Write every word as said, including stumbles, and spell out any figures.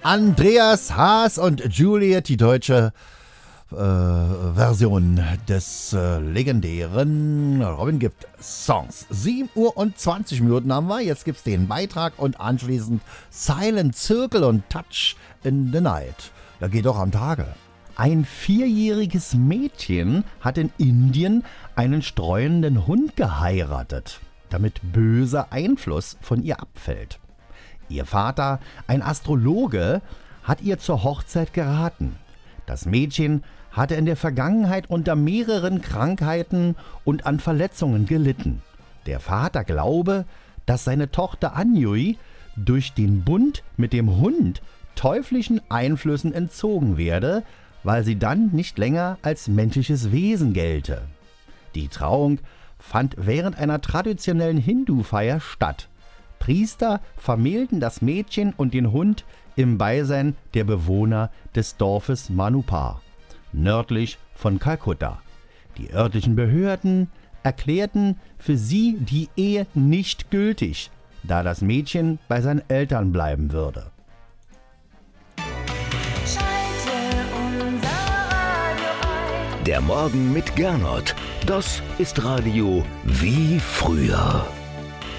Andreas Haas und Juliet, die deutsche äh, Version des äh, legendären Robin Gibb Songs. sieben Uhr und zwanzig Minuten haben wir. Jetzt gibt's den Beitrag und anschließend Silent Circle und Touch in the Night. Da geht doch am Tage. Ein vierjähriges Mädchen hat in Indien einen streunenden Hund geheiratet, damit böser Einfluss von ihr abfällt. Ihr Vater, ein Astrologe, hat ihr zur Hochzeit geraten. Das Mädchen hatte in der Vergangenheit unter mehreren Krankheiten und an Verletzungen gelitten. Der Vater glaube, dass seine Tochter Anjui durch den Bund mit dem Hund teuflischen Einflüssen entzogen werde, weil sie dann nicht länger als menschliches Wesen gelte. Die Trauung fand während einer traditionellen Hindu-Feier statt. Priester vermählten das Mädchen und den Hund im Beisein der Bewohner des Dorfes Manupar, nördlich von Kalkutta. Die örtlichen Behörden erklärten für sie die Ehe nicht gültig, da das Mädchen bei seinen Eltern bleiben würde. Der Morgen mit Gernot, das ist Radio wie früher.